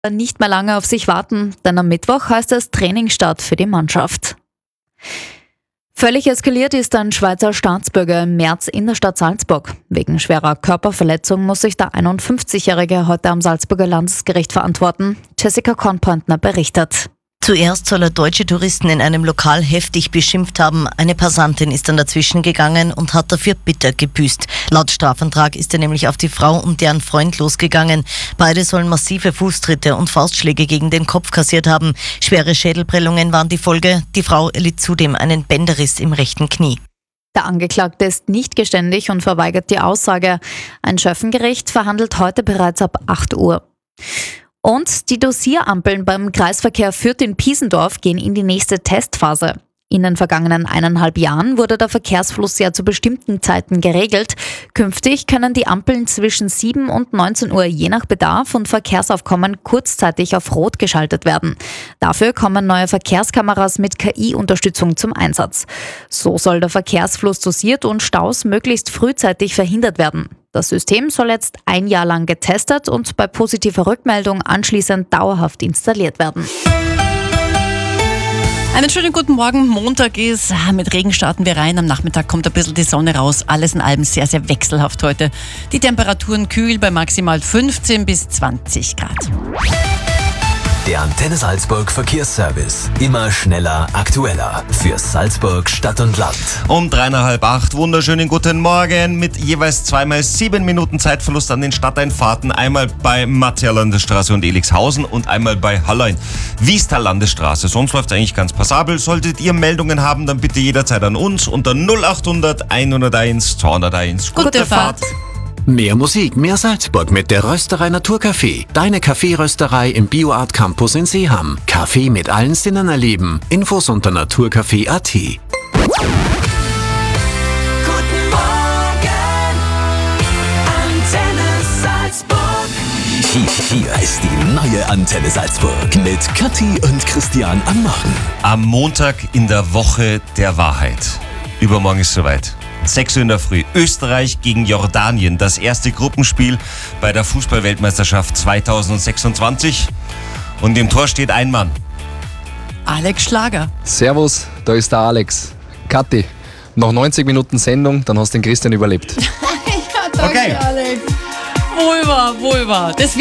nicht mehr lange auf sich warten, denn am Mittwoch heißt es Trainingsstart für die Mannschaft. Völlig eskaliert ist ein Schweizer Staatsbürger im März in der Stadt Salzburg. Wegen schwerer Körperverletzung muss sich der 51-Jährige heute am Salzburger Landesgericht verantworten. Jessica Kornpointner berichtet. Zuerst soll er deutsche Touristen in einem Lokal heftig beschimpft haben. Eine Passantin ist dann dazwischen gegangen und hat dafür bitter gebüßt. Laut Strafantrag ist er nämlich auf die Frau und deren Freund losgegangen. Beide sollen massive Fußtritte und Faustschläge gegen den Kopf kassiert haben. Schwere Schädelprellungen waren die Folge. Die Frau erlitt zudem einen Bänderriss im rechten Knie. Der Angeklagte ist nicht geständig und verweigert die Aussage. Ein Schöffengericht verhandelt heute bereits ab 8 Uhr. Und die Dosirampeln beim Kreisverkehr Fürth in Piesendorf gehen in die nächste Testphase. In den vergangenen 1,5 Jahren wurde der Verkehrsfluss ja zu bestimmten Zeiten geregelt. Künftig können die Ampeln zwischen 7 und 19 Uhr je nach Bedarf und Verkehrsaufkommen kurzzeitig auf Rot geschaltet werden. Dafür kommen neue Verkehrskameras mit KI-Unterstützung zum Einsatz. So soll der Verkehrsfluss dosiert und Staus möglichst frühzeitig verhindert werden. Das System soll jetzt 1 Jahr lang getestet und bei positiver Rückmeldung anschließend dauerhaft installiert werden. Einen schönen guten Morgen. Montag ist, mit Regen starten wir rein. Am Nachmittag kommt ein bisschen die Sonne raus. Alles in allem sehr, sehr wechselhaft heute. Die Temperaturen kühl bei maximal 15 bis 20 Grad. Der Antenne Salzburg Verkehrsservice. Immer schneller, aktueller. Für Salzburg, Stadt und Land. Um 7:45, wunderschönen guten Morgen mit jeweils 2x7 Minuten Zeitverlust an den Stadteinfahrten. Einmal bei Mattea Landesstraße und Elixhausen und einmal bei Hallein. Wiestal Landesstraße. Sonst läuft es eigentlich ganz passabel. Solltet ihr Meldungen haben, dann bitte jederzeit an uns unter 0800 101 201. Gute Fahrt. Mehr Musik, mehr Salzburg mit der Rösterei Naturcafé. Deine Kaffeerösterei im BioArt Campus in Seeham. Kaffee mit allen Sinnen erleben. Infos unter naturcafé.at. Guten Morgen, Antenne Salzburg. Hier ist die neue Antenne Salzburg mit Kathi und Christian am Morgen. Am Montag in der Woche der Wahrheit. Übermorgen ist soweit. 6 Uhr in der Früh. Österreich gegen Jordanien. Das erste Gruppenspiel bei der Fußball-Weltmeisterschaft 2026. Und im Tor steht ein Mann. Alex Schlager. Servus, da ist der Alex. Kathi, noch 90 Minuten Sendung, dann hast du den Christian überlebt. Ja, danke, Okay. Alex. Wohl wahr. Das